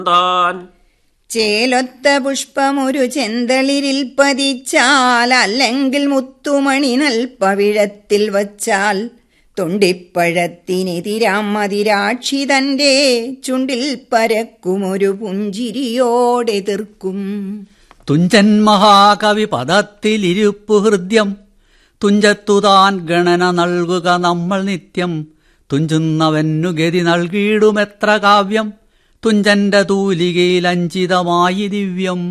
താൻ. ചേലൊത്ത പുഷ്പമൊരു ചെന്തളിരിൽ പതിച്ചാൽ, അല്ലെങ്കിൽ മുത്തുമണി നൽപ്പവിഴത്തിൽ വച്ചാൽ, തൊണ്ടിപ്പഴത്തിനെതിരാം മതിരാക്ഷി തന്റെ ചുണ്ടിൽ പരക്കുമൊരു പുഞ്ചിരിയോടെതിർക്കും. തുഞ്ചൻ മഹാകവി പദത്തിലിരുപ്പു ഹൃദ്യം, തുഞ്ചത്തുതാൻ ഗണന നൽകുക നമ്മൾ നിത്യം. തുഞ്ചുന്നവന്നു ഗതി നൽകിയിടുമെത്ര കാവ്യം, തുഞ്ചന്റെ തൂലികയിൽ അഞ്ചിതമായി ദിവ്യം.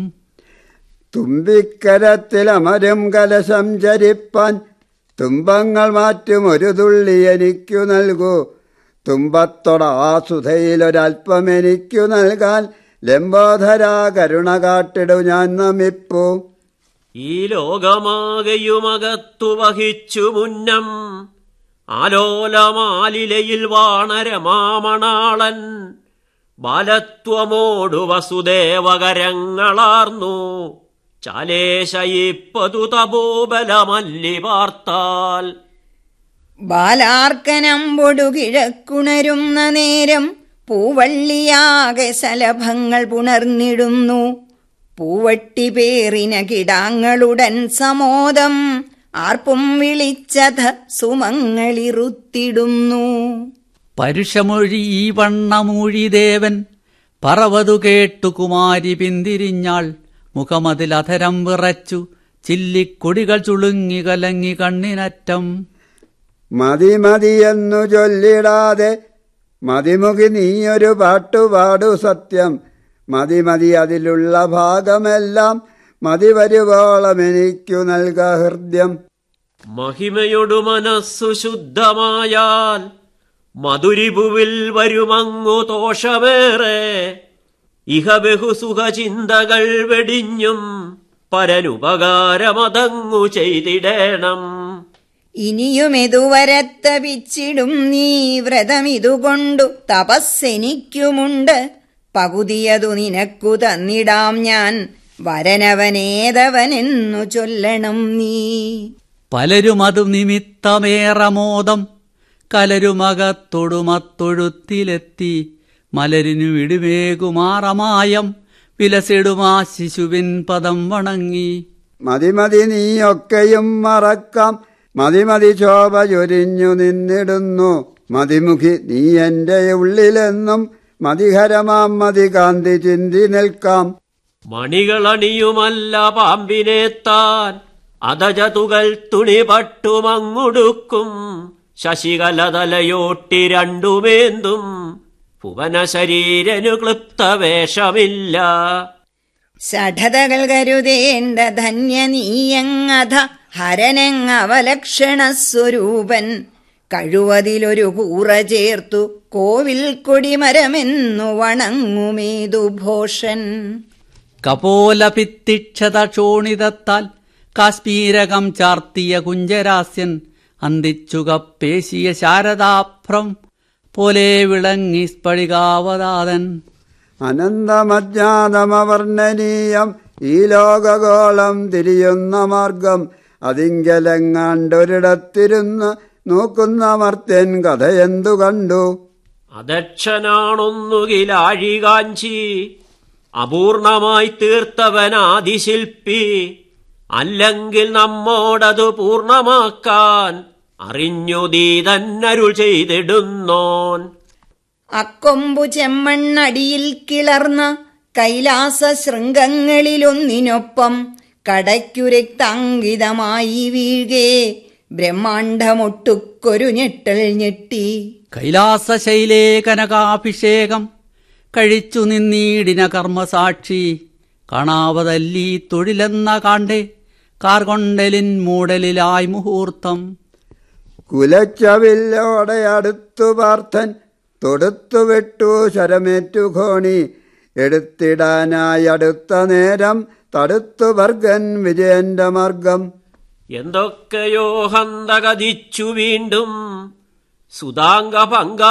തുമ്പിക്കരത്തിലമരും കലശം ചരിപ്പാൻ, തുമ്പങ്ങൾ മാറ്റും ഒരു തുള്ളി എനിക്കു നൽകൂ. തുമ്പത്തൊടാസുധയിലൊരൽപ്പം എനിക്കു നൽകാൻ, ലംബോധരാ കരുണ കാട്ടിടു ഞാൻ നമിപ്പൂ. ഈ ലോകമാകയുമകത്തു വഹിച്ചു മുന്നം, ആലോലമാലിലയിൽ വാണരമാമണാളൻ. ബാലത്വമോടു വസുദേവകരങ്ങളാർന്നു, ചാലേശയിപ്പതു തപോബലമല്ലി വാർത്താൽ. ബാലാർക്കനമ്പൊടു കിഴക്കുണരുന്ന നേരം, പൂവള്ളിയാകെ ശലഭങ്ങൾ പുണർന്നിടുന്നു. പൂവട്ടി പേറിന കിടാങ്ങളുടൻ സമോദം, ആർപ്പും വിളിച്ചത സുമങ്ങളിറുത്തിടുന്നു. പരുഷമൊഴി ഈ വണ്ണമൂഴി ദേവൻ പറവതു കേട്ടു കുമാരി പിന്തിരിഞ്ഞാൾ. മുഖമതിലധരം വിറച്ചു ചില്ലിക്കൊടികൾ ചുളുങ്ങി കലങ്ങി കണ്ണിനറ്റം. മതി മതിയെന്നു ചൊല്ലിടാതെ മതിമുഖി നീയൊരു പാട്ടുപാടു സത്യം. മതി മതി അതിലുള്ള ഭാഗമെല്ലാം, മതി വരുവോളം എനിക്കു നൽക ഹൃദ്യം. മഹിമയൊടു മനസ്സു ശുദ്ധമായാൽ, മധുരിഭുവിൽ വരുമങ്ങു ദോഷമേറെ. ഇഹ ബഹുസുഖചിന്തകൾ വെടിഞ്ഞും, പരനുപകാരമതങ്ങു ചെയ്തിടേണം. ഇനിയുമെതുവരത്തപിച്ചിടും നീ വ്രതമിതുകൊണ്ടു തപസ്സെനിക്കുമുണ്ട്. പകുതിയതു നിനക്കു തന്നിടാം ഞാൻ, വരനവനേതവനെന്നു ചൊല്ലണം നീ. പലരുമതു നിമിത്തമേറമോദം, കലരുമകത്തൊടുമത്തൊഴുത്തിലെത്തി. മലരിനു വിടുമേകുമാറമായം, വിലസിടുമാ ശിശുവിൻ പദം വണങ്ങി. മതിമതി നീയൊക്കെയും മറക്കാം, മതിമതി ശോഭ ചൊരിഞ്ഞു നിന്നിടുന്നു. മതിമുഖി നീ എന്റെ ഉള്ളിലെന്നും, മതിഹരമാം മതികാന്തി ചിന്തി നിൽക്കാം. മണികളണിയുമല്ല പാമ്പിനെത്താൻ, അതജതുകൾ തുണി പട്ടുമങ്ങുടുക്കും. ശശികലതലയോട്ടി രണ്ടുമേന്തും, ഭുവന ശരീരനു ക്ലിപ്തവേഷമില്ല. ഷഠതകൾ കരുതേണ്ട ധന്യ നീയങ്ങധ, ഹരനെങ്ങവലക്ഷണസ്വരൂപൻ. കഴിവതിലൊരു കൂറ ചേർത്തു കോവിൽ കൊടിമരമെന്നു വണങ്ങുമേതു ഭോഷൻ. കപോലഭിത്തിക്ഷത ക്ഷോണിതത്താൽ കാശ്മീരകം ചാർത്തിയ കുഞ്ചരാസ്യൻ. അന്തിച്ചുകപ്പേശിയ ശാരദാഭ്രം പോലെ വിളങ്ങി സ്ഫടികാവതാതൻ. അനന്തമജ്ഞാതമവർണ്ണനീയം ഈ ലോകഗോളം തിരിയുന്ന മാർഗം. അതിങ്കലെങ്ങാണ്ടൊരിടത്തിരുന്ന് നോക്കുന്ന മർത്യൻ കഥയെന്തു കണ്ടു. അദക്ഷനാണൊന്നുകിലാഴികാഞ്ചി, അപൂർണമായി തീർത്തവനാദിശില്പി. അല്ലെങ്കിൽ നമ്മോടതു പൂർണമാക്കാൻ, അറിഞ്ഞു നീ തന്നരുൾ ചെയ്തിടുന്നോൻ. അക്കൊമ്പു ചെമ്മണ്ണടിയിൽ കിളർന്ന കൈലാസ ശൃംഗങ്ങളിലൊന്നിനൊപ്പം, കടയ്ക്കുരക്താങ്കിതമായി വീഴേ ബ്രഹ്മാണ്ഡമൊട്ടുക്കൊരു ഞെട്ടൽ ഞെട്ടി. കൈലാസശൈലേ കനകാഭിഷേകം കഴിച്ചു നിന്നീടിന കർമ്മസാക്ഷി. കാണാവതല്ലീ തൊഴിലെന്ന കാണ്ടേ കാർകൊണ്ടലിൻ മൂടലിലായി മുഹൂർത്തം. കുലച്ചവില്ലോടെ അടുത്തു പാർത്ഥൻ തൊടുത്തുവിട്ടു ശരമേറ്റു ഘോണി. എടുത്തിടാനായി അടുത്ത നേരം തടുത്തു ഭർഗൻ വിജയന്റെ മാർഗം. എന്തൊക്കെയോ ഹന്തകതിച്ചു വീണ്ടും സുതാംഗഭംഗ